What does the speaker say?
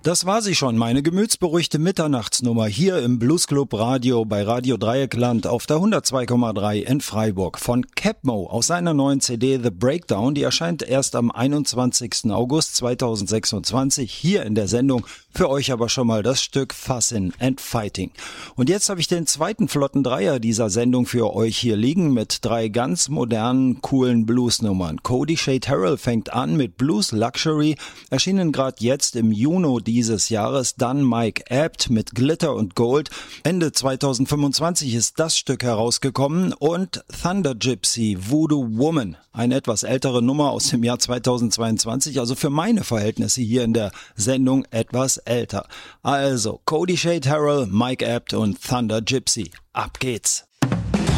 Das war sie schon, meine gemütsberuhigte Mitternachtsnummer hier im Bluesclub Radio bei Radio Dreieckland auf der 102,3 in Freiburg von Capmo aus seiner neuen CD The Breakdown. Die erscheint erst am 21. August 2026 hier in der Sendung. Für euch aber schon mal das Stück Fussin' and Fighting. Und jetzt habe ich den zweiten flotten Dreier dieser Sendung für euch hier liegen mit 3 ganz modernen, coolen Bluesnummern. Cody Shay Terrell fängt an mit Blues Luxury, erschienen gerade jetzt im Juni dieses Jahres. Dann Mike Abt mit Glitter und Gold. Ende 2025 ist das Stück herausgekommen. Und Thunder Gypsy, Voodoo Woman, eine etwas ältere Nummer aus dem Jahr 2022, also für meine Verhältnisse hier in der Sendung etwas älter. Also Cody Shay Terrell, Mike Abt und Thunder Gypsy. Ab geht's!